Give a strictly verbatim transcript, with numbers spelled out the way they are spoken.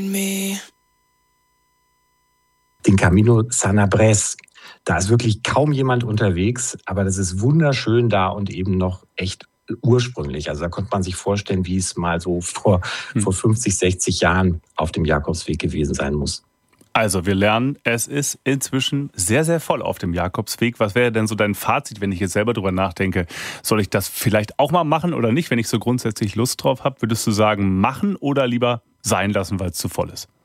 Den Camino Sanabres. Da ist wirklich kaum jemand unterwegs, aber das ist wunderschön da und eben noch echt ursprünglich. Also da konnte man sich vorstellen, wie es mal so vor, hm. vor fünfzig, sechzig Jahren auf dem Jakobsweg gewesen sein muss. Also wir lernen, es ist inzwischen sehr, sehr voll auf dem Jakobsweg. Was wäre denn so dein Fazit, wenn ich jetzt selber drüber nachdenke? Soll ich das vielleicht auch mal machen oder nicht, wenn ich so grundsätzlich Lust drauf habe? Würdest du sagen, machen oder lieber sein lassen, weil es zu voll ist?